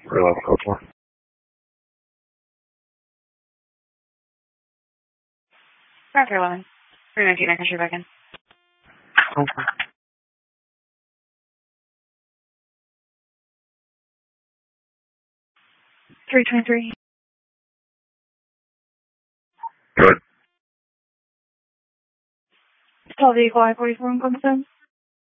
11 code 4. After 11. 319, I can shoot back in. Okay. 323. Good. Call vehicle I-44 in Clemson.